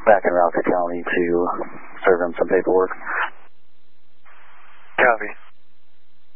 back in Rockland County to serve him some paperwork. Copy.